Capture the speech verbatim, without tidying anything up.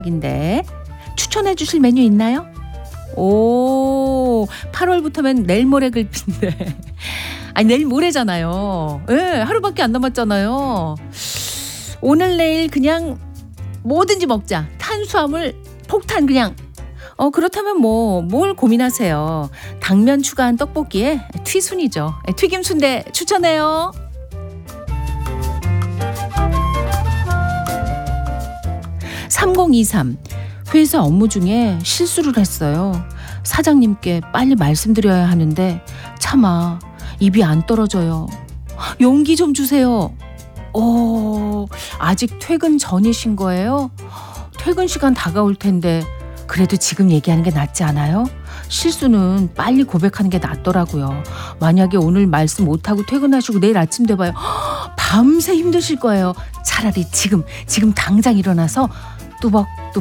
인데 추천해 주실 메뉴 있나요? 오, 팔월부터면 내일 모레 글피인데. 아니 내일 모레잖아요. 예, 네, 하루밖에 안 남았잖아요. 오늘 내일 그냥 뭐든지 먹자. 탄수화물 폭탄 그냥. 어 그렇다면 뭐 뭘 고민하세요. 당면 추가한 떡볶이에 튀순이죠. 튀김 순대 추천해요. 삼공이삼 회사 업무 중에 실수를 했어요. 사장님께 빨리 말씀드려야 하는데 차마 입이 안 떨어져요. 용기 좀 주세요. 어, 아직 퇴근 전이신 거예요? 퇴근 시간 다가올 텐데 그래도 지금 얘기하는 게 낫지 않아요? 실수는 빨리 고백하는 게 낫더라고요. 만약에 오늘 말씀 못하고 퇴근하시고 내일 아침 돼봐요. 밤새 힘드실 거예요. 차라리 지금 지금 당장 일어나서 뚜벅